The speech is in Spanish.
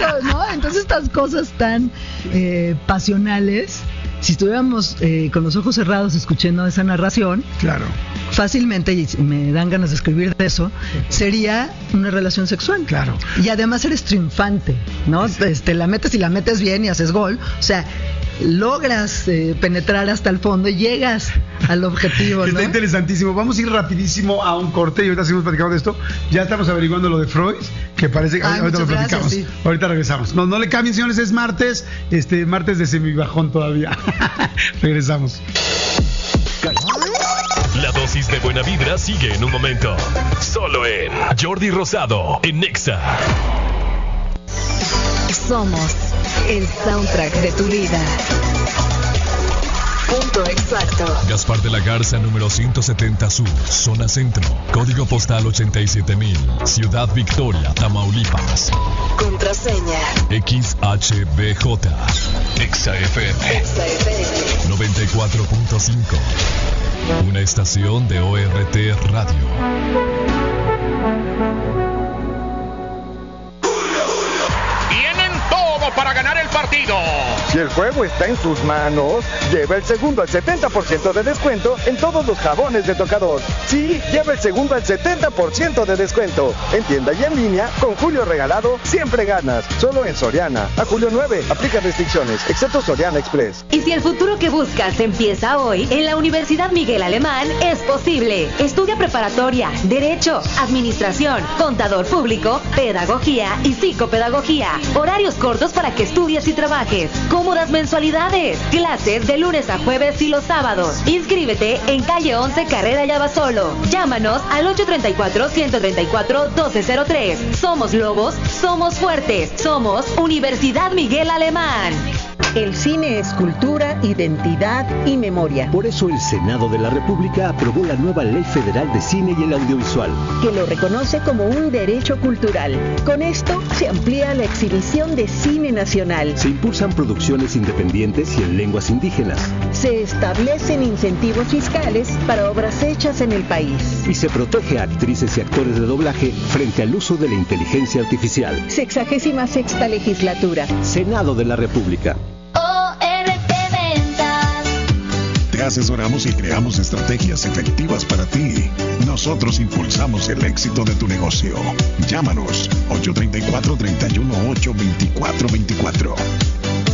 ¿no? Entonces estas cosas tan pasionales, si estuviéramos con los ojos cerrados escuchando esa narración, claro, fácilmente, y me dan ganas de escribir de eso, sería una relación sexual. Claro. Y además eres triunfante, ¿no? La metes y la metes bien y haces gol. O sea, logras penetrar hasta el fondo y llegas al objetivo, ¿no? Está interesantísimo. Vamos a ir rapidísimo a un corte y ahorita seguimos platicando de esto. Ya estamos averiguando lo de Freud, que parece que ahorita lo platicamos. Gracias, sí. Ahorita regresamos. No le cambien, señores, es martes, martes de semibajón todavía. Regresamos. La dosis de buena vibra sigue en un momento. Solo en Jordi Rosado, en Nexa. Somos el soundtrack de tu vida. Punto exacto. Gaspar de la Garza, número 170 Sur, zona centro. Código postal 87,000. Ciudad Victoria, Tamaulipas. Contraseña XHBJ. Nexa FM 94.5. Una estación de ORT Radio. Para ganar el partido. Si el juego está en sus manos, lleva el segundo al 70% de descuento en todos los jabones de tocador. Sí, lleva el segundo al 70% de descuento. En tienda y en línea, con Julio regalado, siempre ganas. Solo en Soriana. A julio 9, aplica restricciones, excepto Soriana Express. Y si el futuro que buscas empieza hoy, en la Universidad Miguel Alemán es posible. Estudia preparatoria, Derecho, Administración, Contador Público, Pedagogía y Psicopedagogía. Horarios cortos para que estudies y trabajes. Cómodas mensualidades. Clases de lunes a jueves y los sábados. Inscríbete en calle 11 Carrera Yabasolo. Llámanos al 834-134-1203. Somos lobos, somos fuertes. Somos Universidad Miguel Alemán. El cine es cultura, identidad y memoria. Por eso el Senado de la República aprobó la nueva Ley Federal de Cine y el Audiovisual, que lo reconoce como un derecho cultural. Con esto se amplía la exhibición de cine nacional. Se impulsan producciones independientes y en lenguas indígenas. Se establecen incentivos fiscales para obras hechas en el país. Y se protege a actrices y actores de doblaje frente al uso de la inteligencia artificial. 66ª legislatura. Senado de la República. Te asesoramos y creamos estrategias efectivas para ti. Nosotros impulsamos el éxito de tu negocio. Llámanos 834-318-2424.